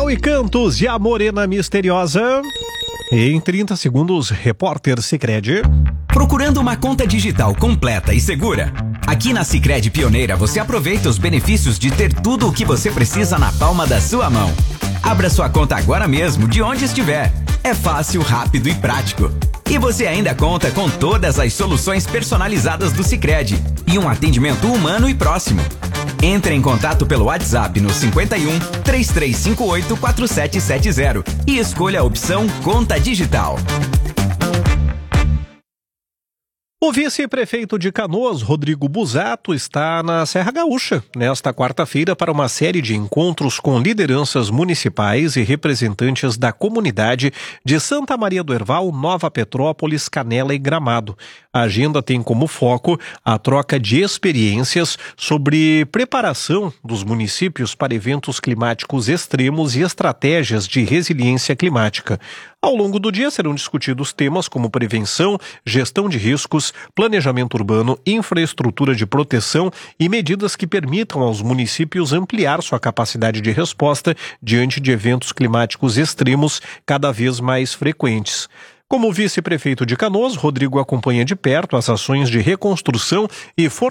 Mel e Cantos e a Morena Misteriosa. Em 30 segundos, repórter Sicredi. Procurando uma conta digital completa e segura? Aqui na Sicredi Pioneira você aproveita os benefícios de ter tudo o que você precisa na palma da sua mão. Abra sua conta agora mesmo, de onde estiver. É fácil, rápido e prático. E você ainda conta com todas as soluções personalizadas do Sicredi e um atendimento humano e próximo. Entre em contato pelo WhatsApp no 51 3358 4770 e escolha a opção Conta Digital. O vice-prefeito de Canoas, Rodrigo Busato, está na Serra Gaúcha nesta quarta-feira para uma série de encontros com lideranças municipais e representantes da comunidade de Santa Maria do Herval, Nova Petrópolis, Canela e Gramado. A agenda tem como foco a troca de experiências sobre preparação dos municípios para eventos climáticos extremos e estratégias de resiliência climática. Ao longo do dia serão discutidos temas como prevenção, gestão de riscos, planejamento urbano, infraestrutura de proteção e medidas que permitam aos municípios ampliar sua capacidade de resposta diante de eventos climáticos extremos cada vez mais frequentes. Como vice-prefeito de Canoas, Rodrigo acompanha de perto as ações de reconstrução e